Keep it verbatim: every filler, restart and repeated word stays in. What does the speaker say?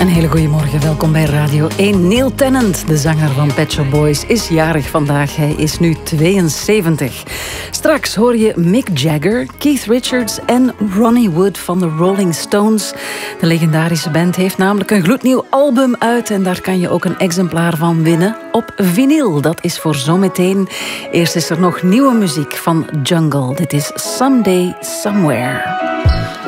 Een hele goede morgen, welkom bij Radio één. Neil Tennant, de zanger van Pet Shop Boys, is jarig vandaag. Hij is nu tweeënzeventig. Straks hoor je Mick Jagger, Keith Richards en Ronnie Wood van de Rolling Stones. De legendarische band heeft namelijk een gloednieuw album uit en daar kan je ook een exemplaar van winnen op vinyl. Dat is voor zometeen. Eerst is er nog nieuwe muziek van Jungle. Dit is Someday Somewhere.